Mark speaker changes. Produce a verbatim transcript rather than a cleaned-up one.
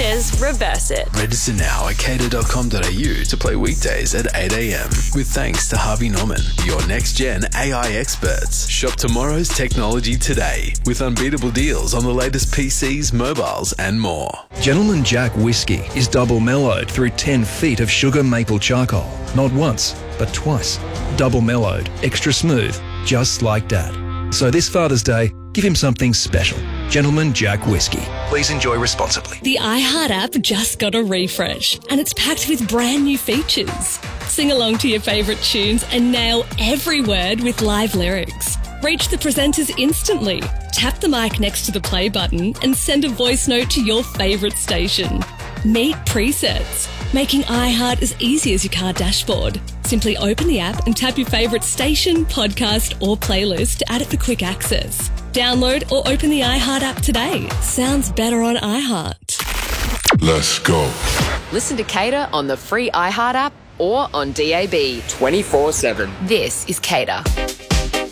Speaker 1: Cater's Reverse It.
Speaker 2: Register now at cater dot com dot a u to play weekdays at eight a.m. with thanks to Harvey Norman, your next-gen A I experts. Shop tomorrow's technology today with unbeatable deals on the latest P Cs, mobiles and more.
Speaker 3: Gentleman Jack Whiskey is double mellowed through ten feet of sugar maple charcoal. Not once, but twice. Double mellowed, extra smooth, just like Dad. So this Father's Day, give him something special. Gentleman Jack Whiskey. Please enjoy responsibly.
Speaker 4: The iHeart app just got a refresh and it's packed with brand new features. Sing along to your favourite tunes and nail every word with live lyrics. Reach the presenters instantly. Tap the mic next to the play button and send a voice note to your favourite station. Meet presets, making iHeart as easy as your car dashboard. Simply open the app and tap your favourite station, podcast or playlist to add it for quick access. Download or open the iHeart app today. Sounds better on iHeart.
Speaker 5: Let's go.
Speaker 1: Listen to Cater on the free iHeart app or on D A B twenty-four seven. This is Cater.